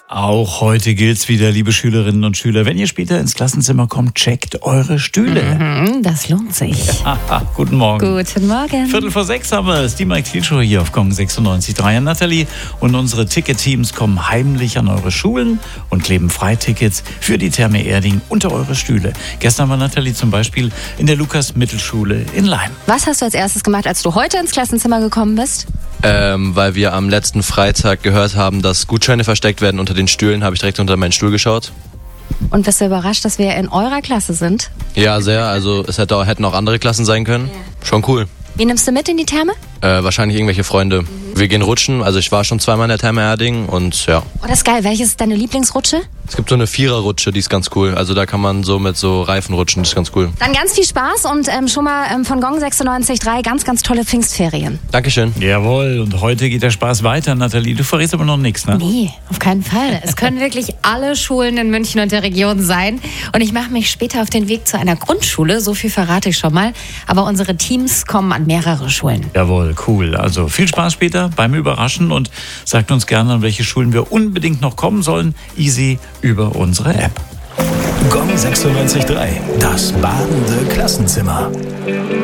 Auch heute gilt's wieder, liebe Schülerinnen und Schüler. Wenn ihr später ins Klassenzimmer kommt, checkt eure Stühle. Das lohnt sich. Guten Morgen. Guten Morgen. 5:45 haben wir es. Die Mike Thiel Show hier auf Gong 96.3. Nathalie und unsere Ticket-Teams kommen heimlich an eure Schulen und kleben Freitickets für die Therme Erding unter eure Stühle. Gestern war Nathalie zum Beispiel in der Lukas-Mittelschule in Leim. Was hast du als erstes gemacht, als du heute ins Klassenzimmer gekommen bist? Weil wir am letzten Freitag gehört haben, dass Gutscheine versteckt werden unter den Stühlen, habe ich direkt unter meinen Stuhl geschaut. Und bist du überrascht, dass wir in eurer Klasse sind? Ja, sehr. Also es hätten auch andere Klassen sein können. Ja. Schon cool. Wen nimmst du mit in die Therme? Wahrscheinlich irgendwelche Freunde. Wir gehen rutschen. Also ich war schon zweimal in der Therme Erding und ja. Oh, das ist geil. Welches ist deine Lieblingsrutsche? Es gibt so eine Viererrutsche, die ist ganz cool. Also da kann man so mit so Reifen rutschen, das ist ganz cool. Dann ganz viel Spaß und schon mal von Gong 96.3 ganz, ganz tolle Pfingstferien. Dankeschön. Jawohl, und heute geht der Spaß weiter, Nathalie. Du verrätst aber noch nichts, ne? Nee, auf keinen Fall. Es können wirklich alle Schulen in München und der Region sein. Und ich mache mich später auf den Weg zu einer Grundschule, so viel verrate ich schon mal. Aber unsere Teams kommen an mehrere Schulen. Jawohl, cool. Also viel Spaß später beim Überraschen und sagt uns gerne, an welche Schulen wir unbedingt noch kommen sollen. Easy über unsere App. Gong 96.3, das badende Klassenzimmer.